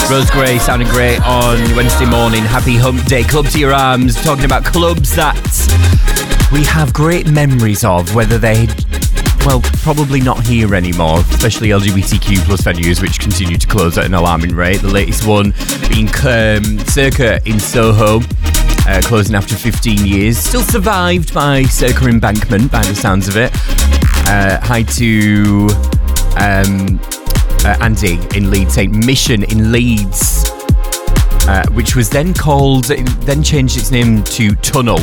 Rose Gray sounding great on Wednesday morning. Happy hump day. Club to your arms. Talking about clubs that we have great memories of, whether they, well, probably not here anymore, especially LGBTQ plus venues, which continue to close at an alarming rate. The latest one being Circa in Soho, closing after 15 years. Still survived by Circa Embankment, by the sounds of it. Hi to Andy in Leeds, saying Mission in Leeds, which was then changed its name to Tunnel.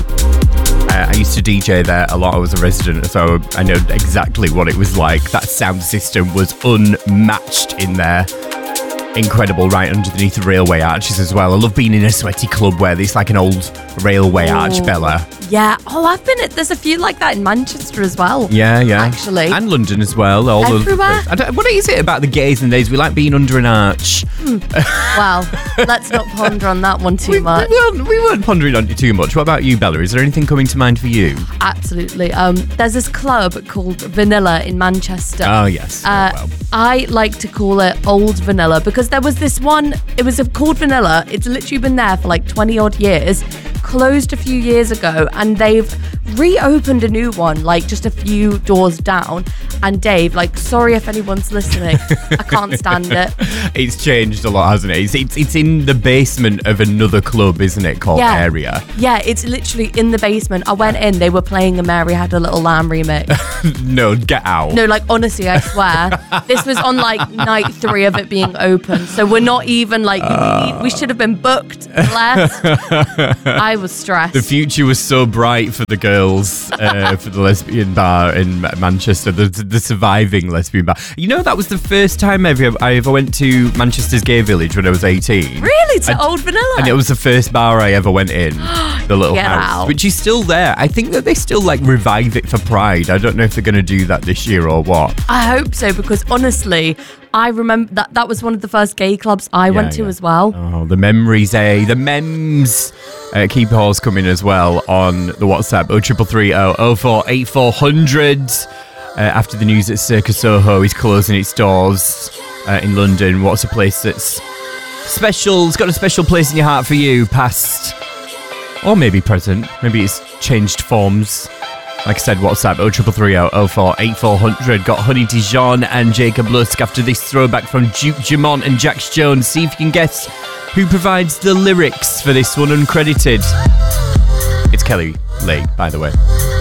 I used to DJ there a lot. I was a resident, so I know exactly what it was like. That sound system was unmatched in there. Incredible, right underneath the railway arches as well. I love being in a sweaty club where there's like an old railway arch, Bella. Yeah. Oh, I've been at, there's a few like that in Manchester as well. Yeah. Actually. And London as well. Everywhere. What is it about the gays and days? We like being under an arch. Well, let's not ponder on that one too much. We weren't pondering on it too much. What about you, Bella? Is there anything coming to mind for you? Absolutely. There's this club called Vanilla in Manchester. Oh, yes. Well. I like to call it Old Vanilla because there was this one, it was called Vanilla. It's literally been there for like 20 odd years, closed a few years ago, and they've reopened a new one like just a few doors down. And Dave, like, sorry if anyone's listening, I can't stand it. It's changed a lot, hasn't it? It's in the basement of another club, isn't it, called Area? Yeah, it's literally in the basement. I went in, they were playing a Mary Had a Little Lamb remix. No, get out. No, like, honestly, I swear. This was on like night 3 of it being open. So we're not even like, we should have been booked less. I was stressed. The future was so bright for the girls, for the lesbian bar in Manchester, the surviving lesbian bar. You know, that was the first time I ever went to Manchester's Gay Village when I was 18. Really? To Old Vanilla? And it was the first bar I ever went in, the little house, which is still there. I think that they still like revive it for Pride. I don't know if they're going to do that this year or what. I hope so, because honestly, I remember that was one of the first gay clubs I went to as well. Oh, the memories, eh? The memes. Keep yours coming as well on the WhatsApp 0330 04 8400. After the news that Circa Soho is closing its doors in London, what's a place that's special? It's got a special place in your heart for you, past or maybe present. Maybe it's changed forms. Like I said, WhatsApp 0330 04 8400. Got Honey Dijon and Jacob Lusk after this throwback from Duke Dumont and Jax Jones. See if you can guess who provides the lyrics for this one, uncredited. It's Kelly Lee, by the way.